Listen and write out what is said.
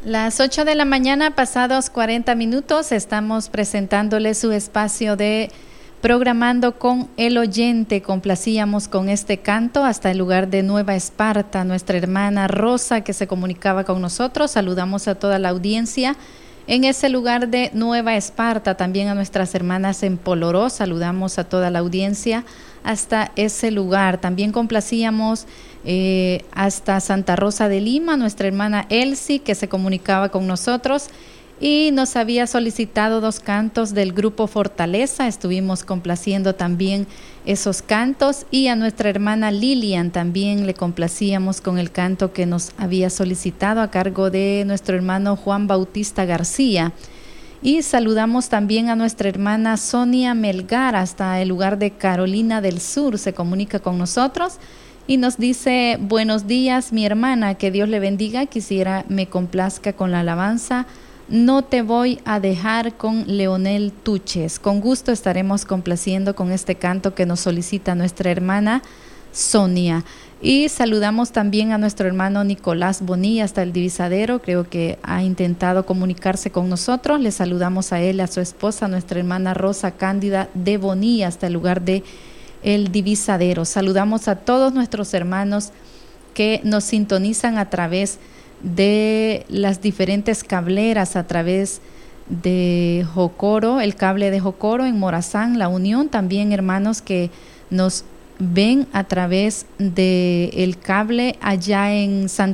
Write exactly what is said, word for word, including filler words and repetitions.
Las ocho de la mañana, pasados cuarenta minutos, estamos presentándole su espacio de Programando con el Oyente. Complacíamos con este canto hasta el lugar de Nueva Esparta, nuestra hermana Rosa que se comunicaba con nosotros. Saludamos a toda la audiencia en ese lugar de Nueva Esparta, también a nuestras hermanas en Poloró. Saludamos a toda la audiencia hasta ese lugar. También complacíamos eh, hasta Santa Rosa de Lima, nuestra hermana Elsie que se comunicaba con nosotros y nos había solicitado dos cantos del grupo Fortaleza. Estuvimos complaciendo también esos cantos, y a nuestra hermana Lilian también le complacíamos con el canto que nos había solicitado a cargo de nuestro hermano Juan Bautista García. Y saludamos también a nuestra hermana Sonia Melgar hasta el lugar de Carolina del Sur. Se comunica con nosotros y nos dice: buenos días mi hermana, que Dios le bendiga. Quisiera me complazca con la alabanza No te voy a dejar, con Leonel Tuches. Con gusto estaremos complaciendo con este canto que nos solicita nuestra hermana Sonia. Y saludamos también a nuestro hermano Nicolás Bonilla hasta el Divisadero. Creo que ha intentado comunicarse con nosotros. Le saludamos a él, a su esposa, nuestra hermana Rosa Cándida de Bonilla hasta el lugar de el Divisadero. Saludamos a todos nuestros hermanos que nos sintonizan a través de las diferentes cableras, a través de Jocoro, el cable de Jocoro en Morazán, La Unión. También hermanos que nos ven a través del cable allá en Santa